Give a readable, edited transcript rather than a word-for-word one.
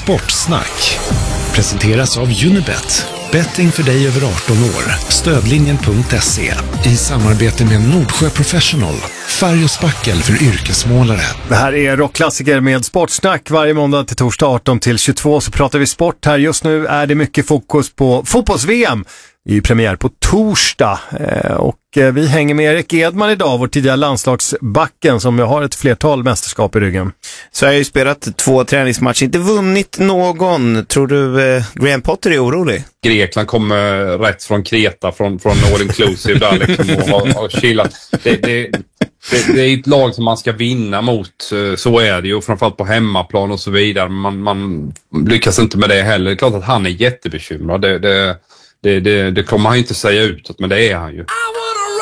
Sportsnack presenteras av Unibet. Betting för dig över 18 år. Stödlinjen.se i samarbete med Nordsjö Professional. Färg och spackel för yrkesmålare. Det här är rockklassiker med Sportsnack. Varje måndag till torsdag 18 till 22 så pratar vi sport här. Just nu är det mycket fokus på fotbolls-VM. Det är ju premiär på torsdag och vi hänger med Erik Edman idag, vår tidigare landslagsbacken som har ett flertal mästerskap i ryggen. Så jag har ju spelat 2 träningsmatcher, inte vunnit någon. Tror du Graham Potter är orolig? Grekland kommer rätt från Kreta, från all inclusive där liksom, och har chillat. Det är ett lag som man ska vinna mot, så är det ju, framförallt på hemmaplan och så vidare. Man lyckas inte med det heller. Det är klart att han är jättebekymrad. Det kommer han inte säga utåt, men det är han ju.